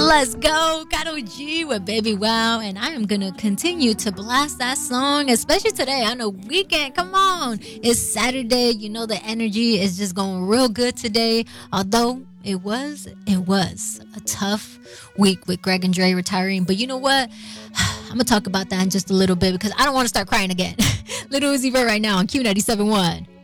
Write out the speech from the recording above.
Let's go, Karol G with Baby Wow. And I am going to continue to blast that song, especially today on a weekend. Come on. It's Saturday. You know, the energy is just going real good today. Although it was a tough week with Greg and Dre retiring. But you know what? I'm going to talk about that in just a little bit because I don't want to start crying again. Little Uzi Vert right now on Q97.1.